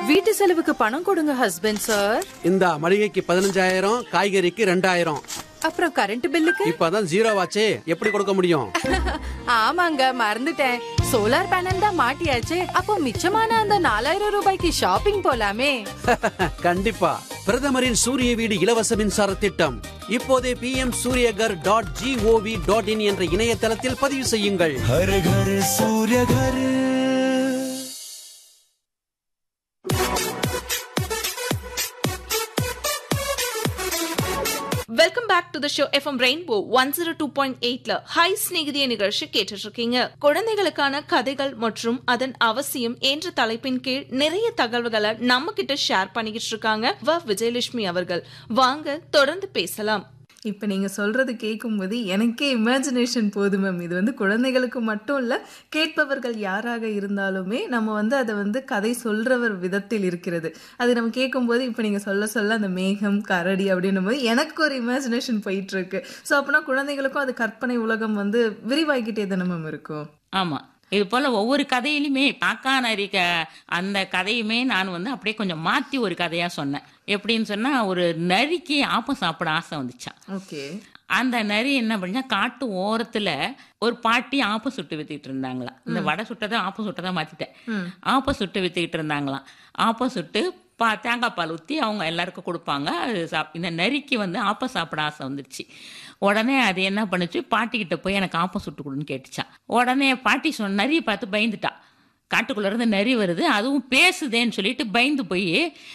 வீட்டு செலவுக்கு பணம் கொடுங்க ஹஸ்பண்ட் சார். இந்த மளிகைக்கு 15,000, காய்கறிக்கு 2,000. அப்புறம் கரண்ட் பில்லுக்கு இப்பதான் ஜீரோ ஆச்சே, எப்படி கொடுக்க முடியும்? ஆமாங்க, மறந்துட்டேன். சோலார் பேனல் தான் மாட்டியாச்சே. அப்போ மிச்சமான அந்த 4,000 ரூபாய்க்கு ஷாப்பிங் போலாமே. கண்டிப்பா. பிரதமரின் சூரிய வீடு இலவச மின்சார திட்டம் இப்போதே pmsuryagar.gov.in என்ற இணையதளத்தில் பதிவு செய்யுங்கள். हर घर सूर्य घर. Welcome back to the show. FM rainbow 102.8ல high ஸ்நேகிதிய நிகழ்ச்சி கேட்டுட்டு இருக்கீங்க. குழந்தைகளுக்கான கதைகள் மற்றும் அதன் அவசியம் என்ற தலைப்பின் கீழ் நிறைய தகவல்களை நம்ம கிட்ட ஷேர் பண்ணிக்கிட்டு இருக்காங்க விஜயலட்சுமி அவர்கள். வாங்க தொடர்ந்து பேசலாம். இப்போ நீங்கள் சொல்கிறது கேட்கும்போது எனக்கே இமேஜினேஷன் போதும் மேம். இது வந்து குழந்தைகளுக்கு மட்டும் இல்லை, கேட்பவர்கள் யாராக இருந்தாலுமே நம்ம வந்து அதை வந்து கதை சொல்கிறவர் விதத்தில் இருக்கிறது. அது நம்ம கேட்கும்போது இப்போ நீங்கள் சொல்ல சொல்ல அந்த மேகம் கரடி அப்படின்னும் போது எனக்கு ஒரு இமேஜினேஷன் போயிட்டுருக்கு. ஸோ அப்போனா குழந்தைகளுக்கும் அது கற்பனை உலகம் வந்து விரிவாகிக்கிட்டே தானே மேம் இருக்கும். ஆமாம், இது போல ஒவ்வொரு கதையிலுமே காக்கா நரிக்க அந்த கதையுமே நான் வந்து அப்படியே கொஞ்சம் மாற்றி ஒரு கதையாக சொன்னேன். எப்படின்னு சொன்னால், ஒரு நரிக்கு ஆப்பம் சாப்பிட ஆசை வந்துச்சான். ஓகே. அந்த நரி என்ன பண்ணா, காட்டு ஓரத்தில் ஒரு பாட்டி ஆப்பம் சுட்டு வித்துக்கிட்டு இருந்தாங்களாம். இந்த வடை சுட்டதை ஆப்பம் சுட்டதை மாற்றிட்டேன். ஆப்பம் சுட்டு வித்துக்கிட்டு இருந்தாங்களாம். ஆப்பம் சுட்டு தேங்காய் பால் ஊற்றி அவங்க எல்லாருக்கும் கொடுப்பாங்க. அது இந்த நரிக்கு வந்து ஆப்பம் சாப்பிட ஆசை வந்துருச்சு. உடனே அது என்ன பண்ணுச்சு, பாட்டிக்கிட்ட போய் எனக்கு ஆப்பம் சுட்டு கொடுன்னு கேட்டுச்சான். உடனே பாட்டி நரியை பார்த்து பயந்துட்டா. காட்டுக்குள்ளே இருந்து நரி வருது, அதுவும் பேசுதேன்னு சொல்லிட்டு பயந்து போய்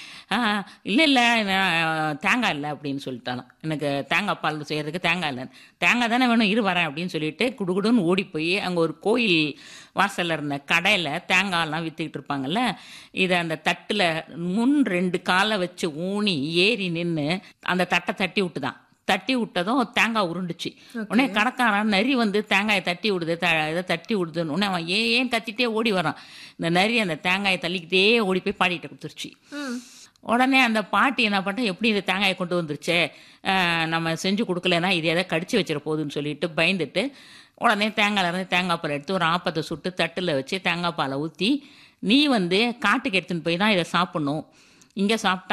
இல்லை இல்லை தேங்காய் இல்லை அப்படின்னு சொல்லிட்டாலாம். எனக்கு தேங்காய் பால் செய்கிறதுக்கு தேங்காய் இல்லை. தேங்காய் தானே வேணும், இரு வரேன் அப்படின்னு சொல்லிட்டு குடுகுடுன்னு ஓடி போய் அங்கே ஒரு கோயில் வாசலில் இருந்த கடையில் தேங்காயெல்லாம் விற்றுக்கிட்டு இருப்பாங்கல்ல, இதை அந்த தட்டில் முன் 2 காலை வச்சு ஊனி ஏறி நின்று அந்த தட்டை தட்டி விட்டுதான். தட்டி விட்டதும் தேங்காய் உருண்டுச்சு. உடனே கடைக்காரன் நரி வந்து தேங்காயை தட்டி விடுது, இதை தட்டி விடுதுன்னு உடனே அவன் ஏன் கத்திட்டே ஓடி வரான். இந்த நரி அந்த தேங்காயை தள்ளிக்கிட்டே ஓடி போய் பாட்டிகிட்ட கொடுத்துருச்சு. உடனே அந்த பாட்டி என்ன பண்ணிட்டா, எப்படி இந்த தேங்காயை கொண்டு வந்துருச்சே, நம்ம செஞ்சு கொடுக்கலன்னா இது எதை கடிச்சு வச்சிட போகுதுன்னு சொல்லிட்டு பயந்துட்டு உடனே தேங்காயிலேருந்து தேங்காய் பால் எடுத்து ஒரு ஆப்பத்தை சுட்டு தட்டில் வச்சு தேங்காய் பாலை ஊற்றி, நீ வந்து காட்டுக்கு எடுத்துன்னு போய் தான் இதை சாப்பிட்ணும், இங்கே சாப்பிட்டா